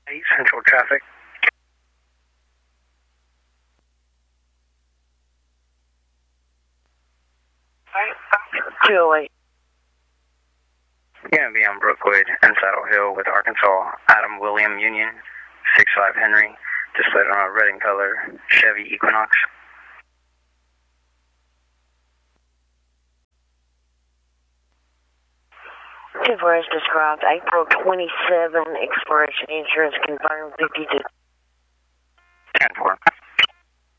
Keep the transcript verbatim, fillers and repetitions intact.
Central traffic. two oh eight. Gonna be on Brookwood and Saddle Hill with Arkansas. Adam William Union, six five Henry. Displayed on a red and color Chevy Equinox. two four is described. April twenty-seventh, expiration insurance confirmed fifty-two. ten four.